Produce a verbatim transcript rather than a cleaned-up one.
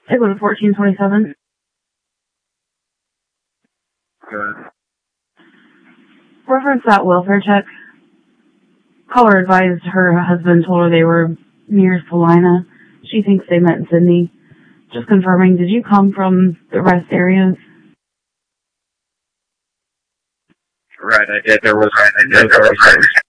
It was fourteen twenty-seven. Good. Reference that welfare check. Caller advised her husband told her they were near Salina. She thinks they met in Sydney. Just confirming, did you come from the rest areas? Right, I did. There was, I did. There was